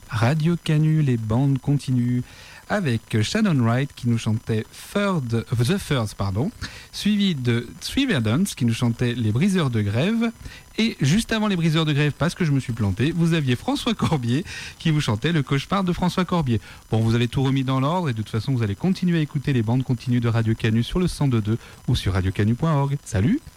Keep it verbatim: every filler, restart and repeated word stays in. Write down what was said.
Radio Canu, les bandes continuent, avec Shannon Wright qui nous chantait Third, euh, The Thirds, pardon, suivi de Three Verdants qui nous chantait Les Briseurs de Grève. Et juste avant Les Briseurs de Grève, parce que je me suis planté, vous aviez François Corbier qui vous chantait Le Cauchemar de François Corbier. Bon, vous avez tout remis dans l'ordre et de toute façon, vous allez continuer à écouter les bandes continues de Radio Canu sur le cent deux point deux ou sur radio canu point org. Salut!